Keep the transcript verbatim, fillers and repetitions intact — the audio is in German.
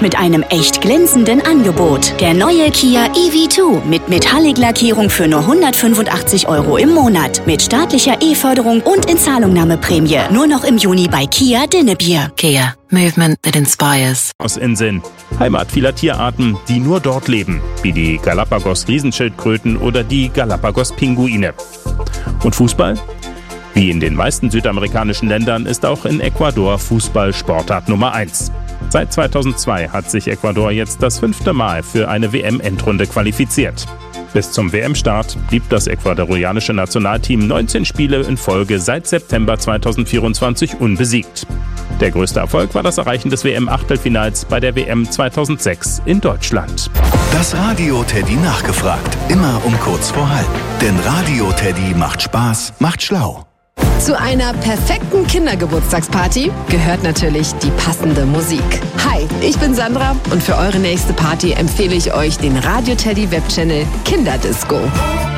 und mit einem echt glänzenden Angebot. Der neue Kia E V zwei mit Metallic-Lackierung für nur hundertfünfundachtzig Euro im Monat. Mit staatlicher E-Förderung und Inzahlungnahmeprämie. Nur noch im Juni bei Kia Dinnebier. Kia. Movement that inspires. Aus Inseln. Heimat vieler Tierarten, die nur dort leben. Wie die Galapagos-Riesenschildkröten oder die Galapagos-Pinguine. Und Fußball? Wie in den meisten südamerikanischen Ländern ist auch in Ecuador Fußball Sportart Nummer eins. Seit zweitausendzwei hat sich Ecuador jetzt das fünfte Mal für eine W M-Endrunde qualifiziert. Bis zum W M-Start blieb das ecuadorianische Nationalteam neunzehn Spiele in Folge seit September zweitausendvierundzwanzig unbesiegt. Der größte Erfolg war das Erreichen des W M-Achtelfinals bei der W M zweitausendsechs in Deutschland. Das Radio Teddy nachgefragt. Immer um kurz vor halb. Denn Radio Teddy macht Spaß, macht schlau. Zu einer perfekten Kindergeburtstagsparty gehört natürlich die passende Musik. Hi, ich bin Sandra und für eure nächste Party empfehle ich euch den Radio Teddy Webchannel Kinderdisco.